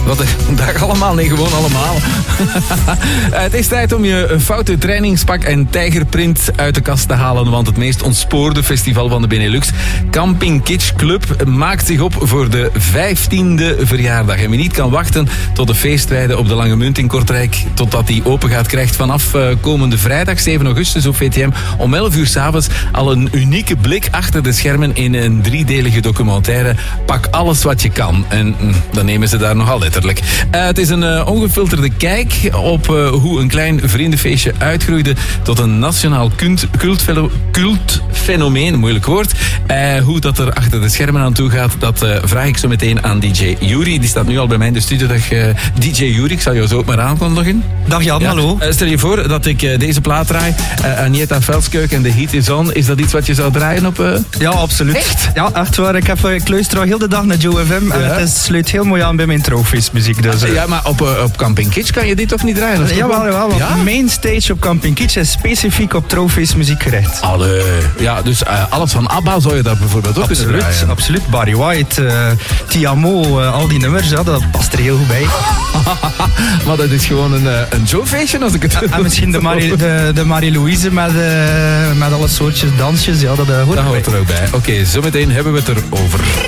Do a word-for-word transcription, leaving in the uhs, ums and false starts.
Wat dag allemaal? Nee, gewoon allemaal. Het is tijd om je foute trainingspak en tijgerprint uit de kast te halen, want het meest ontspoorde festival van de Benelux, Camping Kitsch Club, maakt zich op voor de vijftiende verjaardag. En wie niet kan wachten tot de feestweide op de Lange Munt in Kortrijk, totdat die open gaat, krijgt vanaf uh, komende vrijdag zeven augustus op V T M om elf uur 's avonds al een unieke blik achter de schermen in een driedelige documentaire. Pak alles wat je kan. En mm, dan nemen ze daar nogal letterlijk. Uh, het is een uh, ongefilterde kijk op uh, hoe een klein vriendenfeestje uitgroeide tot een nationaal kunt, cultvelo, cultfenomeen, moeilijk woord. Uh, hoe dat er achter de schermen aan toe gaat, dat uh, vraag ik zo meteen aan D J Yuri. Die staat nu al bij mij in de studio. Dag uh, D J Yuri, ik zal jou zo ook maar aankondigen. Dag Jan, ja. Hallo. Uh, stel je voor dat ik uh, deze plaat draai. Uh, Agneta Velskeuk en The Heat Is On. Is dat iets wat je zou draaien op... Uh... Ja, absoluut. Echt? Ja, echt waar. Ik, heb, ik luister al heel de dag naar Joe F M. Ja. En het is, sluit heel mooi aan bij mijn trouwfeestmuziek. Dus, uh... Ja, maar op, uh, op Camping Kitsch kan je dit toch niet draaien? Jawel, jawel. jawel want ja? Main stage op Camping Kitsch is specifiek op trouwfeestmuziek gericht. Allee. Ja, dus uh, alles van ABBA zou je daar bijvoorbeeld ook absoluut, kunnen draaien. Absoluut. Barry White, uh, Tiamo, uh, al die nummers, ja, dat past er heel goed bij. Maar dat is gewoon een, een Joe-feestje als ik het... En, en misschien de, Marie, de, de Marie-Louise met, uh, met alle soortjes dansjes, ja, dat uh, hoort dat erbij. hoort er ook bij. Oké, okay, zometeen hebben we het erover.